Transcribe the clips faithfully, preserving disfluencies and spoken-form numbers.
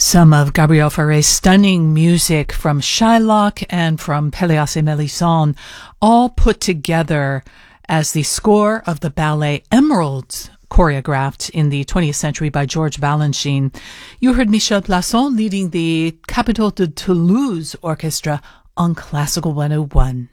Some of Gabriel Fauré's stunning music from Shylock and from Pelléas et Mélisande, all put together as the score of the ballet Emeralds, choreographed in the twentieth century by George Balanchine. You heard Michel Plasson leading the Capitol de Toulouse Orchestra on Classical one oh one.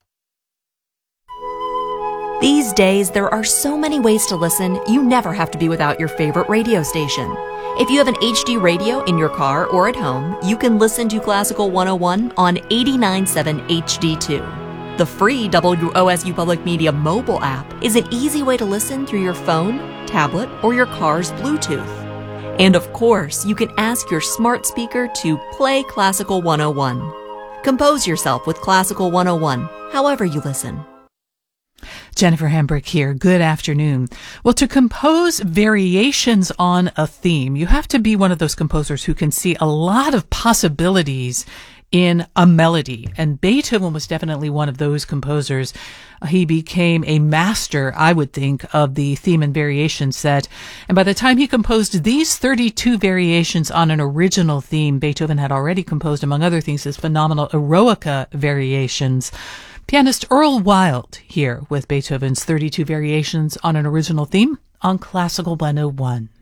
These days, there are so many ways to listen, you never have to be without your favorite radio station. If you have an H D radio in your car or at home, you can listen to Classical one oh one on eighty-nine point seven H D two. The free W O S U Public Media mobile app is an easy way to listen through your phone, tablet, or your car's Bluetooth. And of course, you can ask your smart speaker to play Classical one oh one. Compose yourself with Classical one oh one, however you listen. Jennifer Hambrick here. Good afternoon. Well, to compose variations on a theme, you have to be one of those composers who can see a lot of possibilities in a melody. And Beethoven was definitely one of those composers. He became a master, I would think, of the theme and variation set. And by the time he composed these thirty-two variations on an original theme, Beethoven had already composed, among other things, his phenomenal Eroica variations. Pianist Earl Wild here with Beethoven's thirty-two variations on an original theme on Classical one oh one.